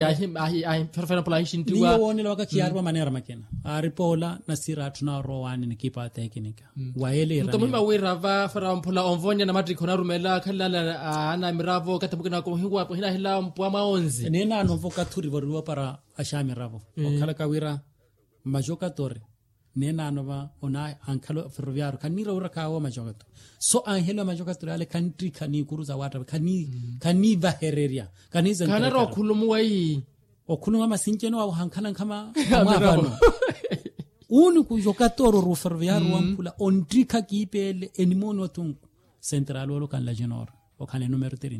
ai ferfera pola hishintiwa ni woni loka kiarwa manera makena aripola na sira tuna rowani ni kipa teknika waele rani mtomima wirava fera mpola onvonya na matrix na rumela khalala ana miravo katabukina ko hiwa hina hila mpwa maonzi nena anovvoka thuri vorwa para ashami ravo okhala kawira majoka tore nena anova ona ankhalo ferroviario kanira ura kawa majoka so anhelo majoka tore ale country kani kuruza wata kani vahereria kaniza kana ro khulumuwa yi okhuluma masinkeno wa hankhala kama amavano uni kujoka toro ro ferroviario wampula ontrika kipele enimono tung central lo kan la genor o kan numero 3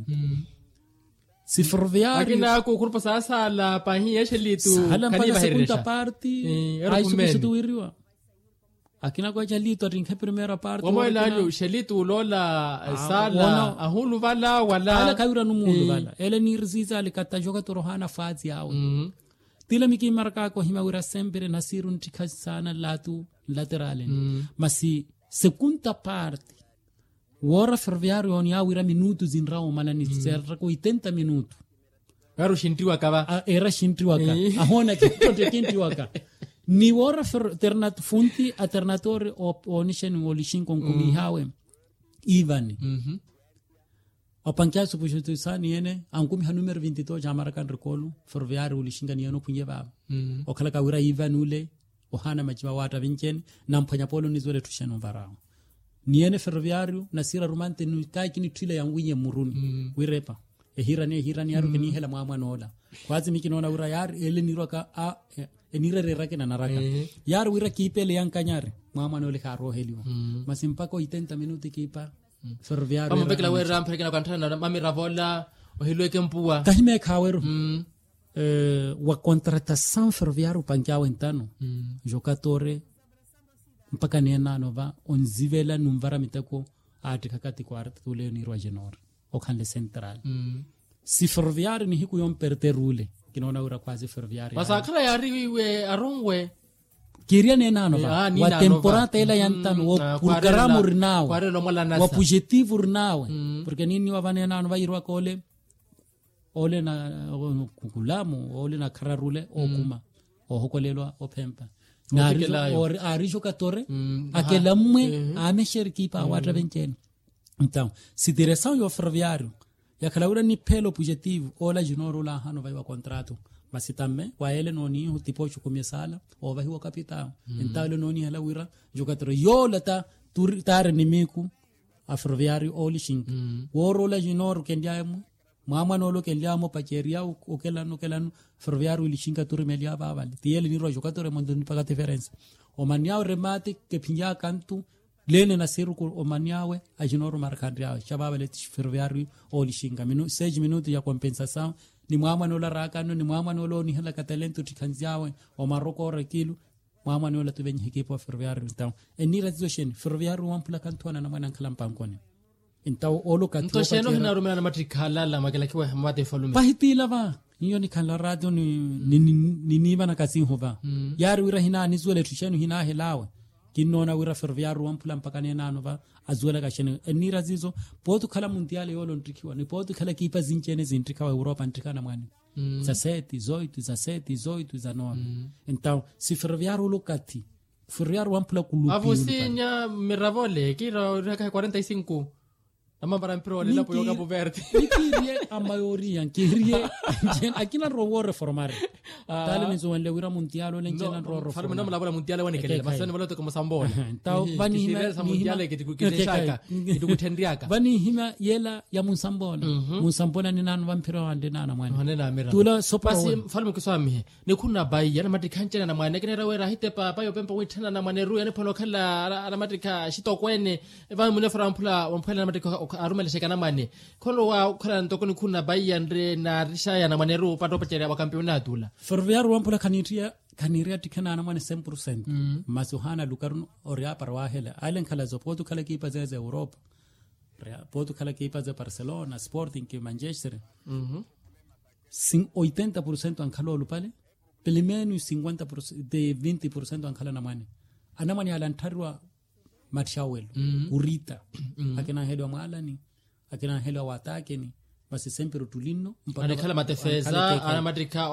si ferroviario akina ko kurpa sasa la pahi yeshelitu kani ba segunda parte ai substituirwa akina kwa chalito rinka primera parte wamo ilalu shelitu lola sala ahulu vala wala ala kawira numulu vala ele nirziza alikata joka torohana fazi yao tila miki marka ko himawira sempre nasirun tikasana latu laterale masi segunda parte wora ferroviario on yawira minutos in rao malani serra ko 80 minutos garu shintiwa kaba era shintiwa ka ahona kitote kintiwa ka ni wora funti alternatore o nishen wolishin konkumi hawe Ivan opankia supushtu sani yene ankumi numero 22 jamara kan recolo ferroviario wolishinga ni yeno punye baba okala kawira Ivan ule ohana machiwa wata vinchen na mpanya polo nizole tusheno varao niene ferroviario na sira romante ni kini twile ya ngwinye muruni wirepa ehirani yaro kini hela mwa nola kwazi mikinoona ura yar ele niroka enirere rake na naraka yar wira kipele yankanyare mwa nole ka roheliwa masimpako 80 minuti kipa ferroviario kama bekla wera mpekela kwantana na mami ravola ohilweke mpua kahime kawero wa contratação ferroviario pankiawe ntano jogatore mpaka nena nova onzivela numvara miteko atikakati kwa tule ni rwa genor okhanle central si ferroviario ni hiku yomperte rule kinaona ura kwazi ferroviario basa kala yariwe arongwe kiria nena nova wa temporada ila yantano wa programa rinawe wa objetivo rinawe porque nini wa vanena nova irwa kole ole na kukulamu ole na kararule okuma ohokolelwa opempa arijo katore aquela mwe amesher kipa wata benchen então se direção yo ferroviário ya kalaura ni pelo objetivo ola jinoro la hano vai wa contrato mas também wa ele noni o tipo chukumesala o vai wa capital então ele noni hala wira jogador yo lata tar nimiku a ferroviário oli shink woro la jinoro kendiamo mama no lo kendiamo pacheria o kelano ferroviario lishinga turi melia baba tiele ni rojo katore mondo ni paga difference o maniao remate ke pinja kantu lene na siru o maniawe a jinoro markandria shababa le ferroviario o lishinga 6 minutos ya compensação ni mama no la rakano ni mama no lo ni hala katalento tikanziawe o maroko rekilo mama no la tubenye hikipo ferroviario então enira zoshen ferroviario wampula kantona na mwana nkalampankone então olo kanto ntosheno hina rumela na matrikhala la magala kiwa hamate falume pahitila ba hiyo ni kala radio ni bana kasinhova yari wira hina ni zuele tushenu hina helawe kinona wira ferroviario wampula mpaka nena nova azuela kashene enira zizo potu kala mundiale yolo ntrikiwa ni potu kala kipa zinchene zintrika wa Europa ntrikana mwani za 7 za no então si ferroviario lokati ferroviario wampula kulupi avosinya miravole kira raka 45 ama para impro le la poyo Capo Verde kirie amayoria kirie akina rowo reformar tale ni zo le wira mundialo le njena rowo farma namla bola mundialo wani kele masani bola to como sambola tao vani hima mundiale kitikushaka kitukutendriaka vani hima yela ya munsambola ni nanu vampiro ande nana mwana hanela mira tula sopa basi farma kusami ne kuna bai yana matikhanchena na mwana kenera wera hite pa yo pempa withana na mwana ru yana pholo khala ala matika shitokwene va mune farampula wamphela na matika arumele shekana mane kholo wa khala ntokoni khuna bayandre na rishaya na maneru pato pachera wa campeonato la ferroviario wampula kaniria tikana na mane 100% masuhana lukarun oria parwa hela alen khala zopoto khala kipa za Europa poto khala kipa za Barcelona Sporting ke Manchester 80% an khalo lupale pelo menos 50% de 20% an khala na mane anamani alantarwa matshawelo urita akina helo malani akina helo watake ni basi sempre tulino mpaka kala matefeza ana matrika